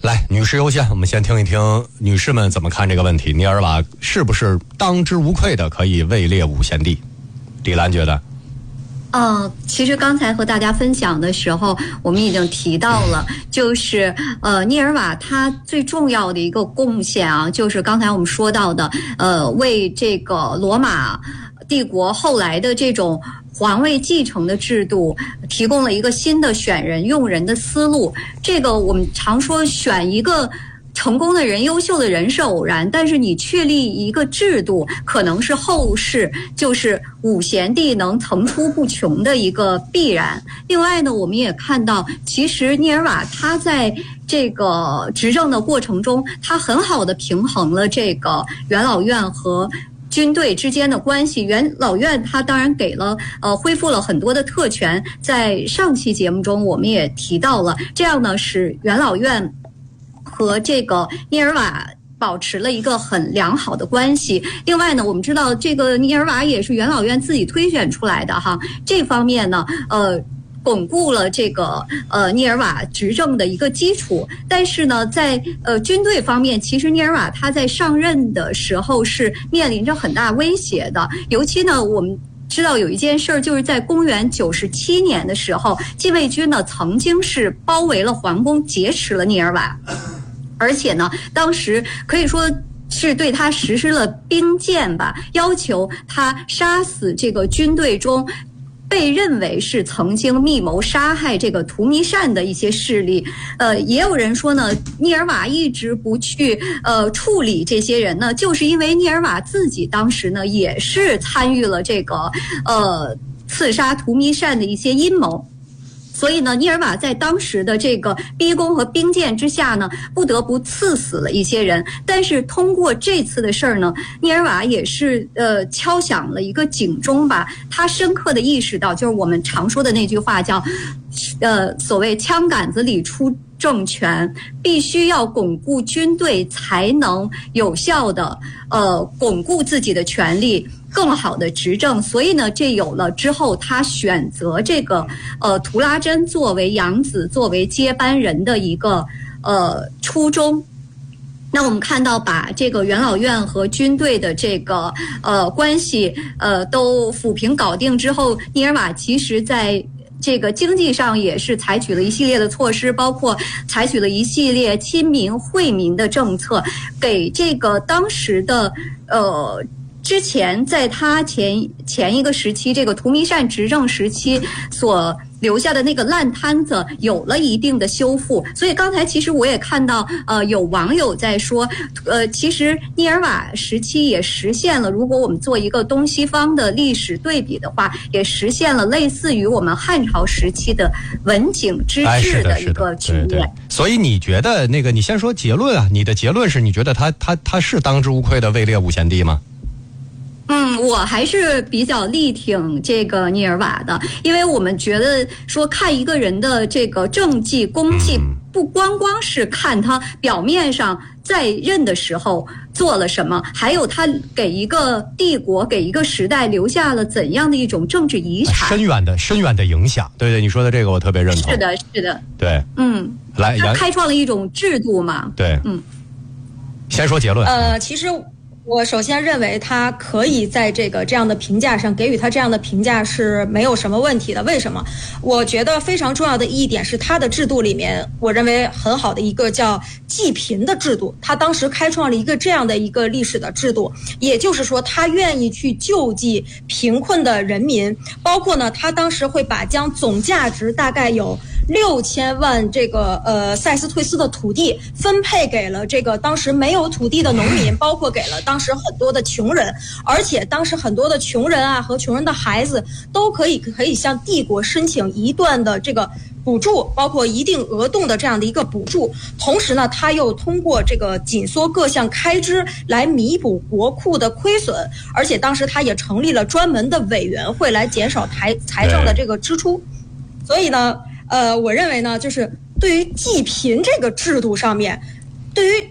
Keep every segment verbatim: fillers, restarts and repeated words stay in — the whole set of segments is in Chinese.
来，女士优先，我们先听一听女士们怎么看这个问题。涅尔瓦是不是当之无愧的可以位列五贤帝？李兰觉得。 呃，其实刚才和大家分享的时候，我们已经提到了，就是呃，涅尔瓦他最重要的一个贡献啊，就是刚才我们说到的，呃，为这个罗马帝国后来的这种皇位继承的制度提供了一个新的选人用人的思路。这个我们常说选一个成功的人、优秀的人是偶然，但是你确立一个制度，可能是后世就是五贤帝能层出不穷的一个必然。另外呢，我们也看到，其实涅尔瓦他在这个执政的过程中，他很好的平衡了这个元老院和军队之间的关系。元老院他当然给了呃恢复了很多的特权，在上期节目中我们也提到了，这样呢使元老院和这个涅尔瓦保持了一个很良好的关系。另外呢，我们知道这个涅尔瓦也是元老院自己推选出来的哈，这方面呢，呃。巩固了这个呃涅尔瓦执政的一个基础。但是呢，在呃军队方面，其实涅尔瓦他在上任的时候是面临着很大威胁的。尤其呢，我们知道有一件事儿，就是在公元九十七年的时候，禁卫军呢曾经是包围了皇宫，劫持了涅尔瓦，而且呢，当时可以说是对他实施了兵谏吧，要求他杀死这个军队中被认为是曾经密谋杀害这个图弥善的一些势力。呃，也有人说呢，涅尔瓦一直不去呃处理这些人呢，就是因为涅尔瓦自己当时呢也是参与了这个呃刺杀图弥善的一些阴谋。所以呢，涅尔瓦在当时的这个逼宫和兵谏之下呢，不得不赐死了一些人。但是通过这次的事儿呢，涅尔瓦也是呃敲响了一个警钟吧。他深刻的意识到，就是我们常说的那句话叫，呃，所谓枪杆子里出政权，必须要巩固军队，才能有效的呃巩固自己的权利，更好的执政。所以呢，这有了之后他选择这个呃图拉真作为养子，作为接班人的一个呃初衷。那我们看到，把这个元老院和军队的这个呃关系呃都抚平搞定之后，涅尔瓦其实在这个经济上也是采取了一系列的措施，包括采取了一系列亲民惠民的政策，给这个当时的呃之前在他前前一个时期，这个图弥善执政时期所留下的那个烂摊子有了一定的修复。所以刚才其实我也看到呃有网友在说，呃其实涅尔瓦时期也实现了，如果我们做一个东西方的历史对比的话，也实现了类似于我们汉朝时期的文景之治的一个局面。哎、对对， 所以你觉得那个你先说结论啊，你的结论是你觉得他他他是当之无愧的位列五贤帝吗？ 嗯，我还是比较力挺这个涅尔瓦的，因为我们觉得说看一个人的这个政绩功绩，不光光是看他表面上在任的时候做了什么，还有他给一个帝国、给一个时代留下了怎样的一种政治遗产， 深远的、深远的影响。对对，你说的这个我特别认同。 是的，是的。 对， 嗯， 来， 他开创了一种制度嘛。 对， 嗯。 先说结论。 呃，其实。我首先认为他可以在这个这样的评价上给予他这样的评价是没有什么问题的。为什么？我觉得非常重要的一点是他的制度里面，我认为很好的一个叫济贫的制度。他当时开创了一个这样的一个历史的制度，也就是说他愿意去救济贫困的人民，包括呢，他当时会把将总价值大概有六千万这个呃塞斯忒斯的土地分配给了这个当时没有土地的农民，包括给了当时很多的穷人，而且当时很多的穷人啊和穷人的孩子都可以可以向帝国申请一段的这个补助，包括一定额度的这样的一个补助。同时呢，他又通过这个紧缩各项开支来弥补国库的亏损，而且当时他也成立了专门的委员会来减少财财政的这个支出。所以呢呃，我认为呢，就是对于济贫这个制度上面，对于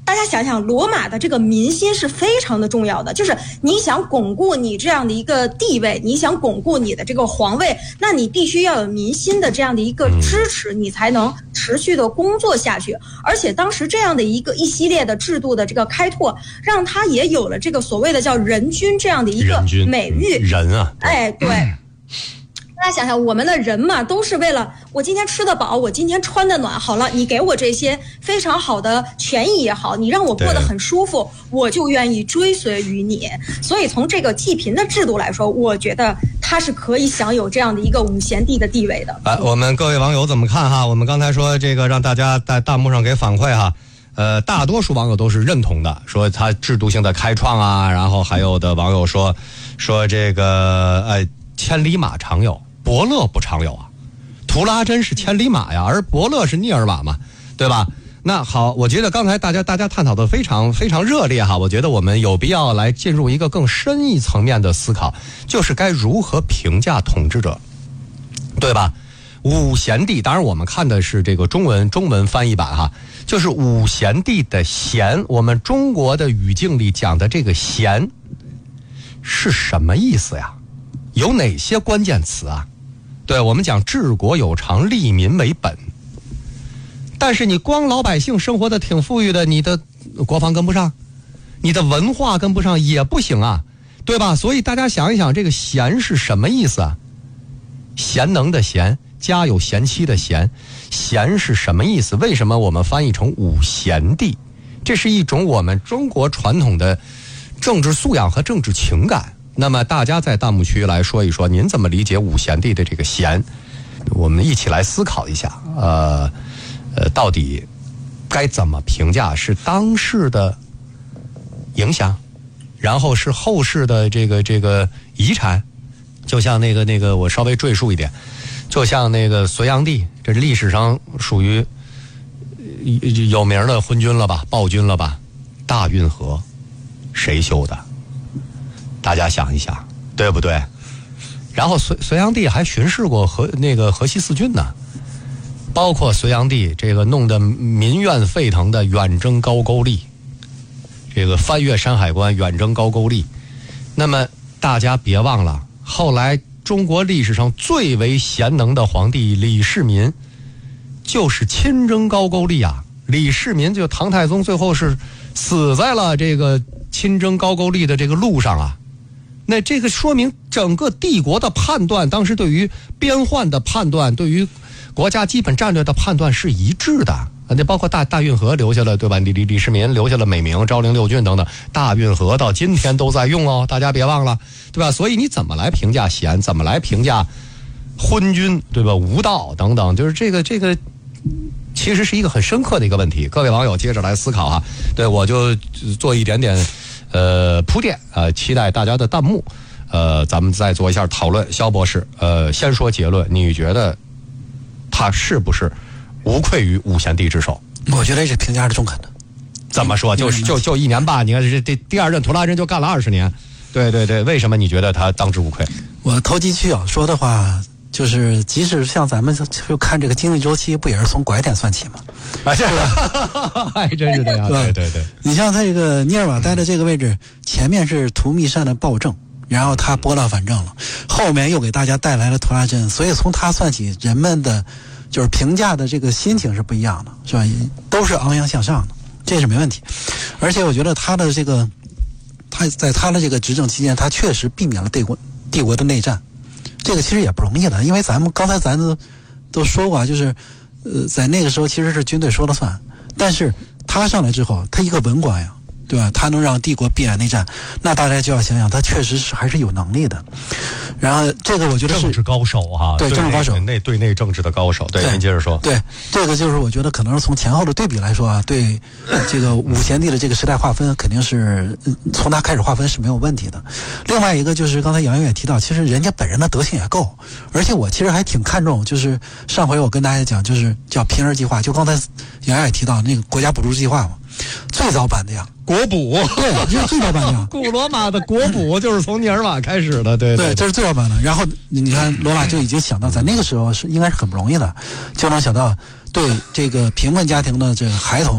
大家想想，罗马的这个民心是非常的重要的，就是你想巩固你这样的一个地位，你想巩固你的这个皇位，那你必须要有民心的这样的一个支持，你才能持续的工作下去。而且当时这样的一个一系列的制度的这个开拓，让他也有了这个所谓的叫人君这样的一个美誉。 人啊， 哎，对。大家想想，我们的人嘛，都是为了我今天吃得饱，我今天穿得暖，好了，你给我这些非常好的权益也好，你让我过得很舒服，我就愿意追随于你。所以从这个济贫的制度来说，我觉得它是可以享有这样的一个五贤帝的地位的。 哎，我们各位网友怎么看哈？我们刚才说这个，让大家在弹幕上给反馈哈。呃，大多数网友都是认同的，说它制度性的开创啊，然后还有的网友说说这个呃，千里马常有，伯乐不常有啊。图拉真是千里马呀，而伯乐是涅尔瓦嘛，对吧？那好，我觉得刚才大家大家探讨的非常非常热烈哈，我觉得我们有必要来进入一个更深一层面的思考，就是该如何评价统治者，对吧？五贤帝，当然我们看的是这个中文中文翻译版哈，就是五贤帝的贤，我们中国的语境里讲的这个贤是什么意思呀？有哪些关键词啊？对，我们讲治国有常，利民为本。但是你光老百姓生活的挺富裕的，你的国防跟不上，你的文化跟不上也不行啊，对吧？所以大家想一想，这个贤是什么意思啊？贤能的贤，家有贤妻的贤，贤是什么意思？为什么我们翻译成五贤帝？这是一种我们中国传统的政治素养和政治情感。那么大家在弹幕区来说一说，您怎么理解五贤帝的这个贤？我们一起来思考一下，呃呃，到底该怎么评价？是当世的影响，然后是后世的这个这个遗产？就像那个那个，我稍微赘述一点，就像那个隋炀帝，这历史上属于有名的昏君了吧，暴君了吧？大运河谁修的？大家想一想，对不对？然后隋隋炀帝还巡视过河那个河西四郡呢，包括隋炀帝这个弄得民怨沸腾的远征高句丽，这个翻越山海关远征高句丽。那么大家别忘了，后来中国历史上最为贤能的皇帝李世民，就是亲征高句丽啊。李世民就唐太宗最后是死在了这个亲征高句丽的这个路上啊。那这个说明整个帝国的判断，当时对于边患的判断，对于国家基本战略的判断是一致的。那包括大大运河留下了，对吧？李李李世民留下了美名、昭陵六郡等等，大运河到今天都在用哦，大家别忘了，对吧？所以你怎么来评价贤，怎么来评价昏君，对吧？无道等等，就是这个这个，其实是一个很深刻的一个问题。各位网友接着来思考哈，对我就做一点点呃铺垫，呃，期待大家的弹幕，呃，咱们再做一下讨论。肖博士，呃，先说结论，你觉得他是不是无愧于五贤帝之首？ 我觉得这评价是中肯的。 怎么说？就是就就一年半，你看这这第二任图拉真就干了二十年，对对对，为什么你觉得他当之无愧？ 我投机取巧说的话，就是即使像咱们就看这个经济周期，不也是从拐点算起吗？ 啊，是吧？还真是这样。对对对， 你像他这个涅尔瓦待的这个位置，前面是图密善的暴政，然后他拨乱反正了，后面又给大家带来了图拉真，所以从他算起，人们的就是评价的这个心情是不一样的，是吧？都是昂扬向上的，这是没问题。而且我觉得他的这个，他在他的这个执政期间，他确实避免了帝国帝国的内战，这个其实也不容易的，因为咱们刚才咱都都说过啊，就是呃，在那个时候其实是军队说了算，但是他上来之后，他一个文官呀，对吧？他能让帝国避免内战，那大家就要想想，他确实是还是有能力的。然后这个我觉得是政治高手哈、啊， 对政治高手， 内对内政治的高手。对，您接着说。 对，这个就是我觉得可能是从前后的对比来说啊，对这个五贤帝的这个时代划分，肯定是从他开始划分是没有问题的。另外一个就是刚才杨元也提到，其实人家本人的德行也够，而且我其实还挺看重，就是上回我跟大家讲，就是叫贫儿计划，就刚才杨元也提到那个国家补助计划嘛，最早版的呀。 国补， 对，这是最早版的。 古罗马的国补就是从涅尔瓦开始的，对对, 对，这是最早版的。然后你看，罗马就已经想到，在那个时候是应该是很不容易的，就能想到对这个贫困家庭的这个孩童进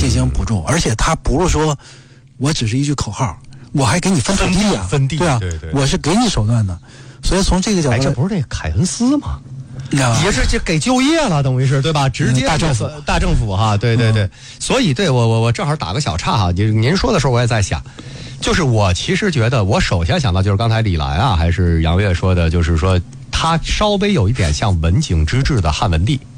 进行补助，而且他不是说我只是一句口号，我还给你分土地啊， 分地， 对啊， 对对， 我是给你手段的。所以从这个角度， 哎，这不是这个凯恩斯吗？ 啊、 也是就给就业了，等于是对吧？直接、 嗯、大政府， 大政府哈，对对对。嗯、所以对我我我正好打个小岔哈，您您说的时候我也在想，就是我其实觉得我首先想到就是刚才李兰啊还是杨越说的，就是说他稍微有一点像文景之治的汉文帝。